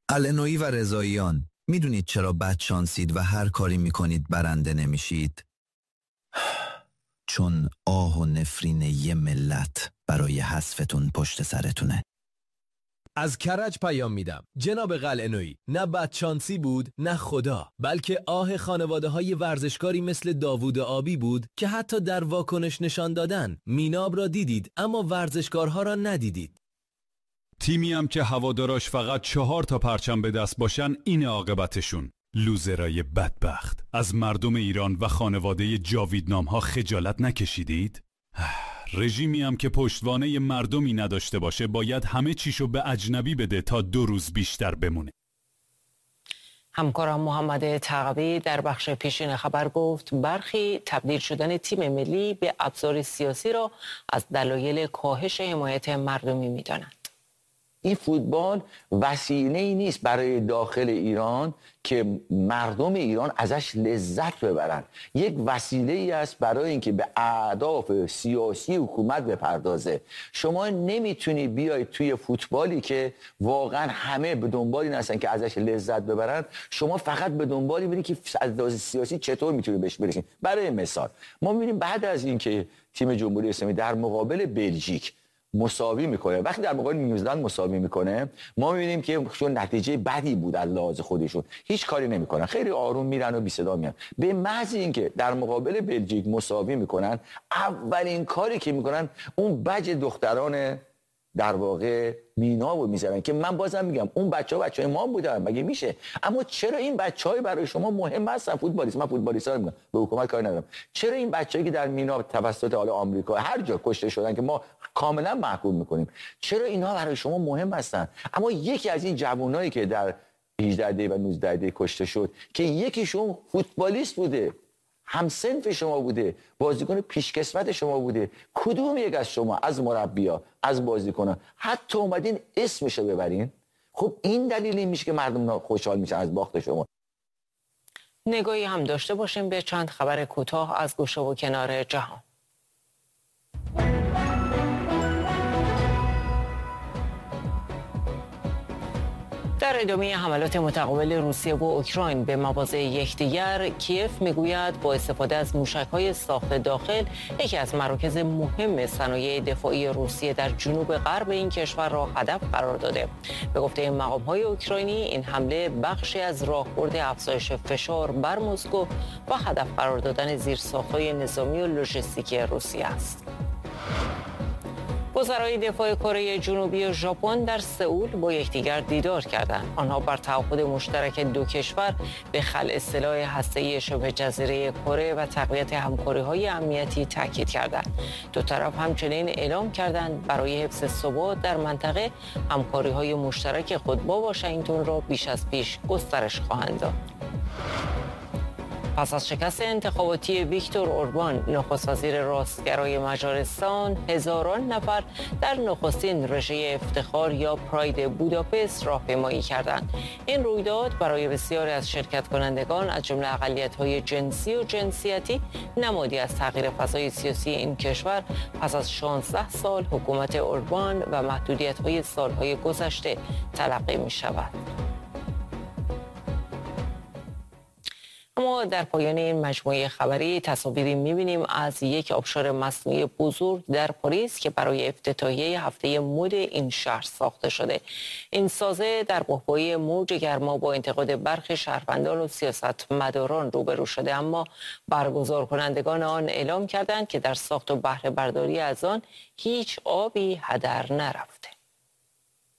النویی و رضاییان، میدونید چرا بدشانسید و هر کاری میکنید برنده نمیشید؟ چون آه و نفرین یه ملت برای حذفتون پشت سرتونه. از کرج پیام میدم جناب قلعه‌نویی، نه بدشانسی بود نه خدا، بلکه آه خانواده‌های ورزشکاری مثل داوود آبی بود که حتی در واکنش نشان دادن میناب را دیدید اما ورزشکارها را ندیدید. تیمی هم که هواداراش فقط 4 تا پرچم به دست باشن این عاقبتشون. لوزرای بدبخت. از مردم ایران و خانواده جاویدنام ها خجالت نکشیدید؟ رژیمی هم که پشتوانه مردمی نداشته باشه باید همه چیشو به اجنبی بده تا 2 روز بیشتر بمونه. همکارم محمد تقوی در بخش پیشین خبر گفت برخی تبدیل شدن تیم ملی به ابزار سیاسی را از دلایل کاهش حمایت مردمی می‌دانند. این فوتبال وسیله‌ای نیست برای داخل ایران که مردم ایران ازش لذت ببرن، یک وسیله‌ای است برای اینکه به اهداف سیاسی حکومت بپردازه. شما نمیتونی بیای توی فوتبالی که واقعا همه به دنبال این هستن که ازش لذت ببرن، شما فقط به دنبالی ببینید که از لحاظ سیاسی چطور میتونی بهش برسید. برای مثال ما می‌بینیم بعد از اینکه تیم جمهوری اسلامی در مقابل بلژیک مساوی میکنه، وقتی در مقابل نیوزلند مساوی میکنه ما میبینیم که چون نتیجه بدی بود از لحاظ خودشون هیچ کاری نمیکنن، خیلی آروم میرن و بی صدا میان. به محض اینکه در مقابل بلژیک مساوی میکنن اولین کاری که میکنن اون بج دختران در واقع مینابو میذارن که من بازم میگم اون بچهای ما بودن، مگه میشه؟ اما چرا این بچهای برای شما مهم هستن؟ فوتبالیست، من فوتبالیستا رو میگم، به حکومت کاری ندارم. چرا این بچه‌ای که در مینا توسط حالا آمریکا هر جا کشته شدن که ما کاملا محکوم میکنیم، چرا اینها برای شما مهم هستن؟ اما یکی از این جوانایی که در 18 دی و 19 دی کشته شد که یکیشون فوتبالیست بوده، همسنف شما بوده، بازیکن پیشکسوت شما بوده، کدوم یک از شما از مربی‌ها از بازیکنان حتی اومدین اسمشو ببرین؟ خب این دلیل این میشه که مردم خوشحال میشن از باخت شما. نگاهی هم داشته باشیم به چند خبر کوتاه از گوشه و کنار جهان. در ادامه حملات متقابل روسیه و اوکراین به مواضع یکدیگر، کیف میگوید با استفاده از موشک‌های ساخت داخل یکی از مراکز مهم صنایع دفاعی روسیه در جنوب غرب این کشور را هدف قرار داده. به گفته مقام‌های اوکراینی این حمله بخشی از راهبرد افزایش فشار بر مسکو و هدف قرار دادن زیرساخت‌های نظامی و لوجستیکی روسیه است. وزرای دفاع کره جنوبی و ژاپن در سئول با یکدیگر دیدار کردند. آنها بر تعهد مشترک دو کشور به خلع سلاح هسته‌ای شبه جزیره کره و تقویت همکاری‌های امنیتی تاکید کردند. دو طرف همچنین اعلام کردند برای حفظ ثبات در منطقه همکاری‌های مشترک خود با واشنگتن را بیش از پیش گسترش خواهند داد. پس از شکست انتخاباتی ویکتور اوربان، نخست وزیر راستگرای مجارستان، هزاران نفر در نخستین رژه افتخار یا پراید بوداپست راهپیمایی کردند. این رویداد برای بسیاری از شرکت کنندگان از جمله اقلیت‌های جنسی و جنسیتی نمادی از تغییر فضای سیاسی این کشور پس از 16 سال حکومت اوربان و محدودیت‌های سال‌های گذشته تلقی می‌شود. اما در پایان این مجموعه خبری تصاویری می‌بینیم از یک آبشار مصنوعی بزرگ در پاریس که برای افتتاحیه هفته مد این شهر ساخته شده. این سازه در بحبوحه موج گرما با انتقاد برخی شهروندان و سیاستمداران روبرو شده، اما برگزار کنندگان آن اعلام کردند که در ساخت و بهره برداری از آن هیچ آبی هدر نرفته.